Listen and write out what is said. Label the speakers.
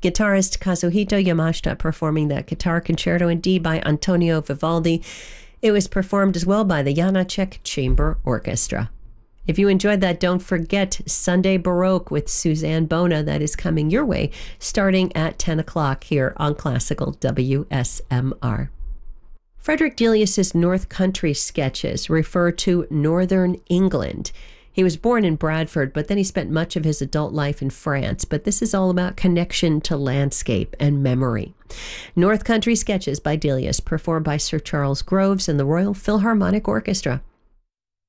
Speaker 1: Guitarist Kazuhito Yamashita performing the Guitar Concerto in D by Antonio Vivaldi. It was performed as well by the Janáček Chamber Orchestra. If you enjoyed that, don't forget Sunday Baroque with Suzanne Bona. That is coming your way starting at 10 o'clock here on Classical WSMR. Frederick Delius's North Country sketches refer to northern England. He was born in Bradford, but then he spent much of his adult life in France. But this is all about connection to landscape and memory. North Country Sketches by Delius, performed by Sir Charles Groves and the Royal Philharmonic Orchestra.